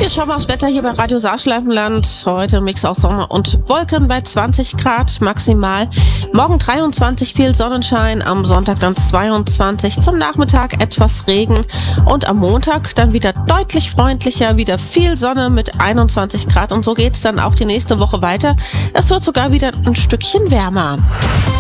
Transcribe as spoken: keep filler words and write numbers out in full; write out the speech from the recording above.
Wir schauen mal aufs Wetter hier bei Radio Saarschleifenland. Heute ein Mix aus Sonne und Wolken bei zwanzig Grad maximal. Morgen dreiundzwanzig, viel Sonnenschein. Am Sonntag dann zweiundzwanzig. Zum Nachmittag etwas Regen. Und am Montag dann wieder deutlich freundlicher. Wieder viel Sonne mit einundzwanzig Grad. Und so geht's dann auch die nächste Woche weiter. Es wird sogar wieder ein Stückchen wärmer.